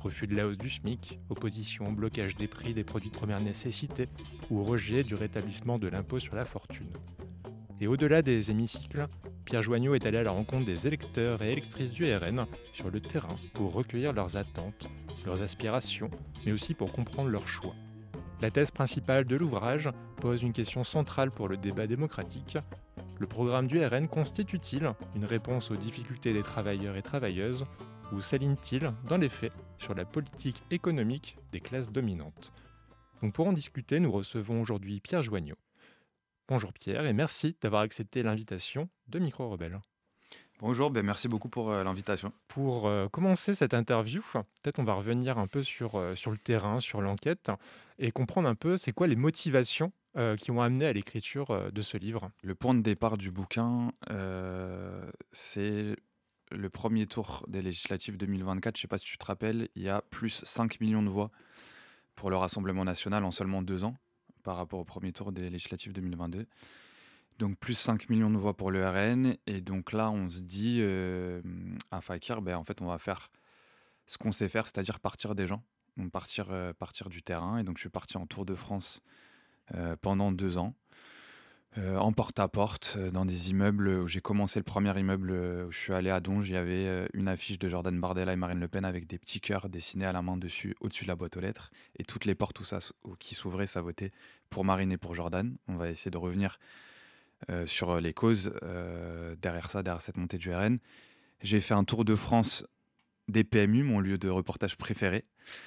Refus de la hausse du SMIC, opposition au blocage des prix des produits de première nécessité ou rejet du rétablissement de l'impôt sur la fortune. Et au-delà des hémicycles, Pierre Joigneau est allé à la rencontre des électeurs et électrices du RN sur le terrain pour recueillir leurs attentes, leurs aspirations, mais aussi pour comprendre leurs choix. La thèse principale de l'ouvrage pose une question centrale pour le débat démocratique. Le programme du RN constitue-t-il une réponse aux difficultés des travailleurs et travailleuses ou s'aligne-t-il, dans les faits, sur la politique économique des classes dominantes? Donc pour en discuter, nous recevons aujourd'hui Pierre Joigneau. Bonjour Pierre et merci d'avoir accepté l'invitation de Micro Rebelle. Bonjour, merci beaucoup pour l'invitation. Pour commencer cette interview, peut-être on va revenir un peu sur le terrain, sur l'enquête, et comprendre un peu c'est quoi les motivations qui ont amené à l'écriture de ce livre. Le point de départ du bouquin, c'est le premier tour des législatives 2024. Je ne sais pas si tu te rappelles, il y a plus 5 millions de voix pour le Rassemblement national en seulement 2 ans par rapport au premier tour des législatives 2022. Donc plus 5 millions de voix pour le RN. Et donc là, on se dit à Fakir, en fait, on va faire ce qu'on sait faire, c'est-à-dire partir des gens, donc partir du terrain. Et donc je suis parti en Tour de France pendant 2 ans. En porte-à-porte, dans des immeubles où j'ai commencé le premier immeuble où je suis allé à Donge, il y avait une affiche de Jordan Bardella et Marine Le Pen avec des petits cœurs dessinés à la main dessus, au-dessus de la boîte aux lettres. Et toutes les portes qui s'ouvraient, ça votait pour Marine et pour Jordan. On va essayer de revenir sur les causes derrière cette montée du RN. J'ai fait un tour de France des PMU, mon lieu de reportage préféré.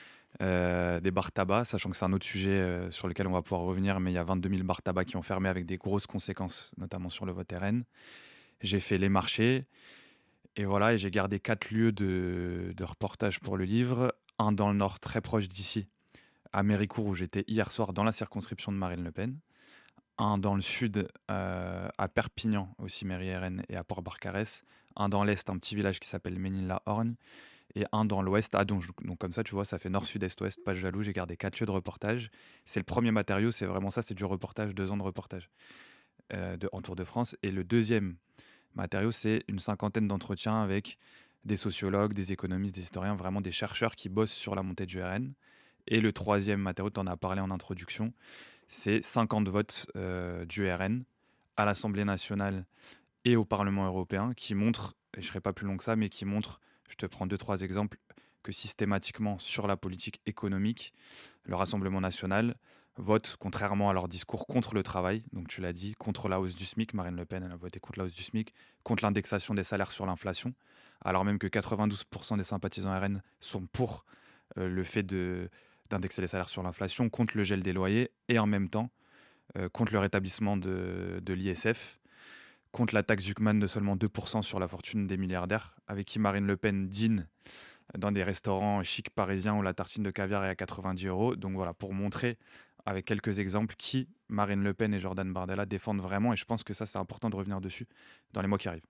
Des bars tabac, sachant que c'est un autre sujet sur lequel on va pouvoir revenir, mais il y a 22 000 bars tabac qui ont fermé avec des grosses conséquences, notamment sur le vote RN. J'ai fait les marchés, et voilà, et j'ai gardé 4 lieux de reportage pour le livre. Un dans le nord, très proche d'ici, à Méricourt, où j'étais hier soir dans la circonscription de Marine Le Pen. Un dans le sud, à Perpignan, aussi mairie RN, et à Port-Barcarès. Un dans l'est, un petit village qui s'appelle Ménil-la-Orgne. Et un dans l'ouest à Donge. Donc comme ça, tu vois, ça fait nord, sud, est, ouest, pas jaloux. J'ai gardé 4 lieux de reportage. C'est le premier matériau, c'est vraiment ça, c'est du reportage, 2 ans de reportage en Tour de France. Et le deuxième matériau, c'est une cinquantaine d'entretiens avec des sociologues, des économistes, des historiens, vraiment des chercheurs qui bossent sur la montée du RN. Et le troisième matériau, tu en as parlé en introduction, c'est 50 votes du RN à l'Assemblée nationale et au Parlement européen qui montrent, et je ne serai pas plus long que ça, mais qui montrent, je te prends 2-3 exemples, que systématiquement sur la politique économique, le Rassemblement national vote, contrairement à leur discours, contre le travail. Donc tu l'as dit, contre la hausse du SMIC. Marine Le Pen, elle a voté contre la hausse du SMIC, contre l'indexation des salaires sur l'inflation, alors même que 92% des sympathisants RN sont pour le fait d'indexer les salaires sur l'inflation, contre le gel des loyers, et en même temps, contre le rétablissement de l'ISF, contre la taxe Zuckman de seulement 2% sur la fortune des milliardaires, avec qui Marine Le Pen dîne dans des restaurants chics parisiens où la tartine de caviar est à 90 euros. Donc voilà, pour montrer avec quelques exemples qui Marine Le Pen et Jordan Bardella défendent vraiment. Et je pense que ça, c'est important de revenir dessus dans les mois qui arrivent.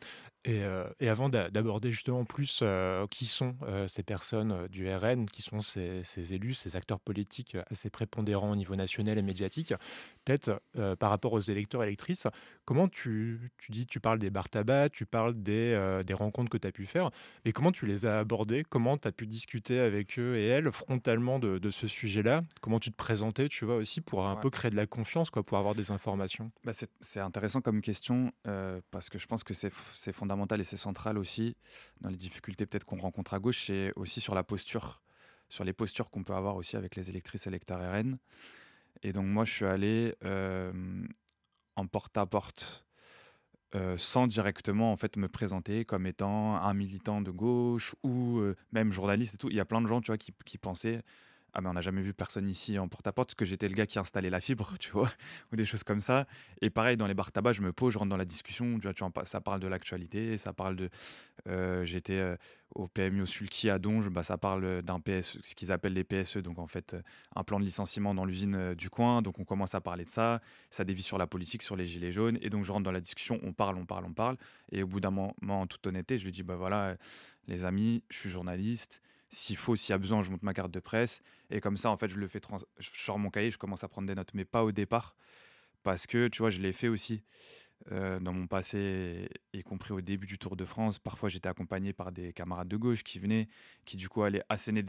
Et avant d'aborder justement plus qui sont ces personnes du RN, qui sont ces élus, ces acteurs politiques assez prépondérants au niveau national et médiatique, peut-être par rapport aux électeurs et électrices, comment tu parles des bars tabac, tu parles des rencontres que tu as pu faire, mais comment tu les as abordés, comment tu as pu discuter avec eux et elles frontalement de ce sujet-là, comment tu te présentais, tu vois, aussi pour un Ouais. peu créer de la confiance, quoi, pour avoir des informations. C'est intéressant comme question parce que je pense que c'est fondamental et c'est central aussi dans les difficultés peut-être qu'on rencontre à gauche, c'est aussi sur la posture, sur les postures qu'on peut avoir aussi avec les électrices et électeurs RN. Et donc moi je suis allé en porte-à-porte sans directement en fait me présenter comme étant un militant de gauche ou même journaliste et tout. Il y a plein de gens tu vois qui pensaient ah mais on n'a jamais vu personne ici en porte-à-porte parce que j'étais le gars qui installait la fibre, tu vois, ou des choses comme ça. Et pareil dans les bars tabac, je me pose, je rentre dans la discussion, tu vois, ça parle de l'actualité, ça parle de j'étais au PMU au Sulky à Donge, ça parle d'un PSE, ce qu'ils appellent les PSE, donc en fait un plan de licenciement dans l'usine du coin, donc on commence à parler de ça, ça dévie sur la politique, sur les gilets jaunes, et donc je rentre dans la discussion, on parle, et au bout d'un moment, en toute honnêteté, je lui dis, voilà, les amis, je suis journaliste, s'il faut, s'il y a besoin, je monte ma carte de presse, et comme ça, en fait, je sors mon cahier, je commence à prendre des notes, mais pas au départ, parce que, tu vois, je l'ai fait aussi dans mon passé, y compris au début du Tour de France. Parfois, j'étais accompagné par des camarades de gauche qui venaient, qui du coup allaient asséner